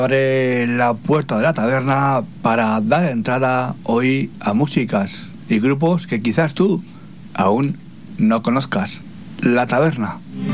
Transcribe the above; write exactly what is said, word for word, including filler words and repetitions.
Abre la puerta de la taberna para dar entrada hoy a músicas y grupos que quizás tú aún no conozcas. La taberna.